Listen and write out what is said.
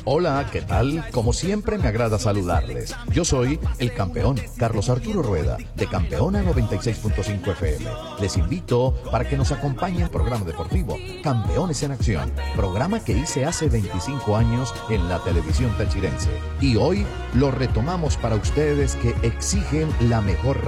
Hola, ¿qué tal? Como siempre me agrada saludarles. Yo soy el campeón, Carlos Arturo Rueda, de Campeona 96.5 FM. Les invito para que nos acompañen al programa deportivo Campeones en Acción, programa que hice hace 25 años en la televisión tachirense. Y hoy lo retomamos para ustedes que exigen la mejor